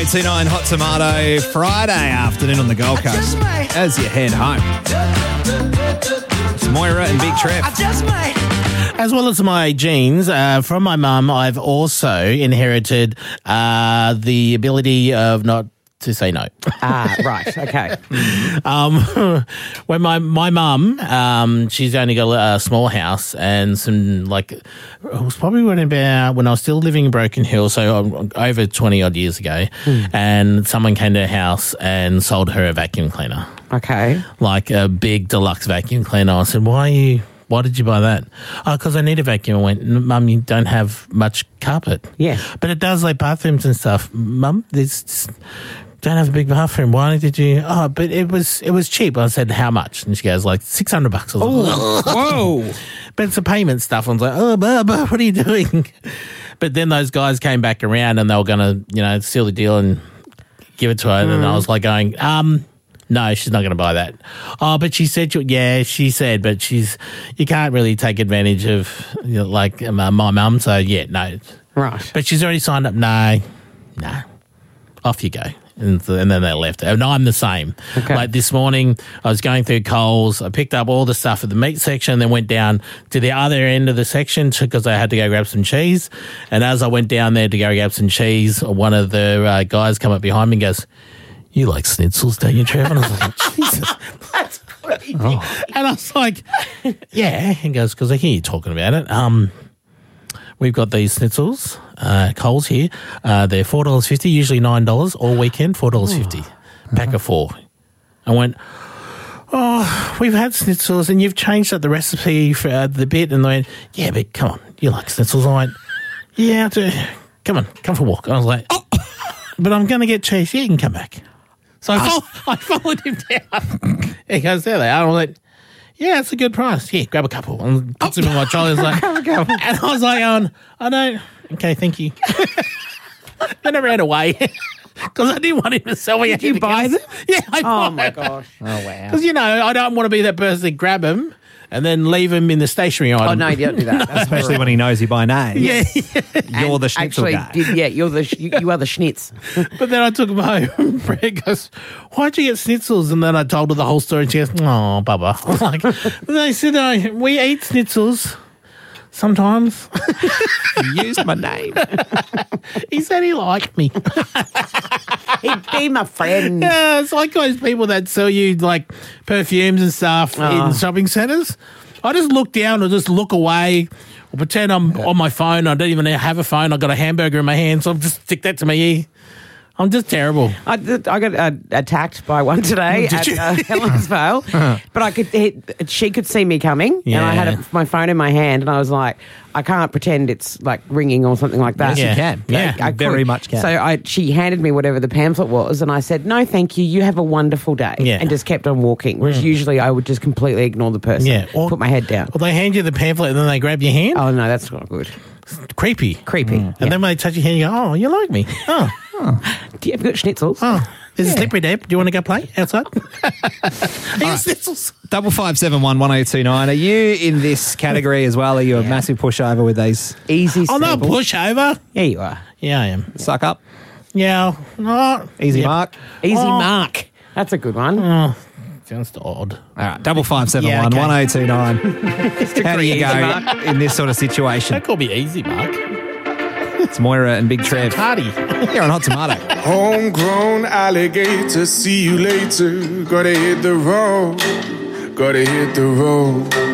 89 Hot Tomato Friday afternoon on the Gold Coast as you head home. It's Moira and Big Trev. As well as my genes, from my mum, I've also inherited the ability of not to say no. Right, okay. When my mum, she's only got a small house and some, like, it was probably when I was still living in Broken Hill, so over 20 odd years ago, and someone came to her house and sold her a vacuum cleaner. Okay. Like a big deluxe vacuum cleaner. I said, why did you buy that? Oh, because I need a vacuum. I went, Mum, you don't have much carpet. Yeah. But it does like bathrooms and stuff. Mum, don't have a big bathroom. Why did you? Oh, but it was cheap. I said, how much? And she goes, like $600. I was like, Whoa. but it's a payment stuff. I was like, oh, what are you doing? But then those guys came back around and they were going to, seal the deal and give it to her. And I was like going, no, she's not going to buy that. Oh, but she said, she said, but you can't really take advantage of, my mum. So, yeah, no. Right. But she's already signed up. No. Off you go. And then they left. And I'm the same. Okay. Like this morning, I was going through Coles. I picked up all the stuff at the meat section, then went down to the other end of the section because I had to go grab some cheese. And as I went down there to go grab some cheese, one of the guys come up behind me and goes, you like schnitzels, don't you, Trevor? And I was like, Jesus. That's crazy. Oh. And I was like, yeah. He goes, because I hear you talking about it. We've got these schnitzels, Coles here. They're $4.50, usually $9 all weekend, $4.50. Pack of 4. I went, we've had schnitzels and you've changed up the recipe for the bit. And they went, yeah, but come on, you like schnitzels. I went, yeah, come for a walk. And I was like, but I'm going to get cheese. Yeah, you can come back. So I followed him down. He goes, there they are. And I was like, yeah, it's a good price. Here, grab a couple. And puts them in my trolley. I was like, and I was like, I don't. Okay, thank you. Then I ran away because I didn't want him to sell me. Did you buy them? Yeah, I bought Oh, my them. gosh. Oh, wow. Because, I don't want to be that person that grab them and then leave them in the stationery item. Oh, no, you don't do that. That's Especially when he knows you by name. Yeah. You're the schnitzel Actually, guy. you are the schnitz. But then I took them home. Fred goes, why'd you get schnitzels? And then I told her the whole story. And she goes, oh, Bubba. I was like, they said, we eat schnitzels sometimes. You used my name. He said he liked me. He'd be my friend. Yeah, it's like those people that sell you like perfumes and stuff in shopping centres. I just look down or just look away or pretend I'm on my phone. I don't even have a phone. I've got a hamburger in my hand, so I'll just stick that to my ear. I'm just terrible. I got attacked by one today at Helensvale, but she could see me coming, and I had my phone in my hand, and I was like, I can't pretend it's like ringing or something like that. Yes, you can. Yeah, I very could. much can. So she handed me whatever the pamphlet was, and I said, no, thank you. You have a wonderful day. Yeah. And just kept on walking, whereas usually I would just completely ignore the person, put my head down. Well, they hand you the pamphlet and then they grab your hand. Oh, no, that's not good. Creepy. Creepy. And then when they touch your hand, you go, oh, you like me. Oh, Do you have got schnitzels? there's a slippery dab. Do you want to go play outside? Schnitzels. 5571 1029. Are you in this category as well? Are you a massive pushover with these Easy I'm not a staples. pushover. Yeah, you are. Yeah, I am. suck up? Yeah. Oh, Easy yeah. mark. Easy Oh. mark. That's a good one. Oh, sounds odd. All right, 5571 Yeah, okay. 1029. How do you easy go mark. in this sort of situation? Don't call me easy, Mark. It's Moira and Big Trev Party. here on Hot Tomato. Homegrown alligator, see you later. Gotta hit the road, gotta hit the road.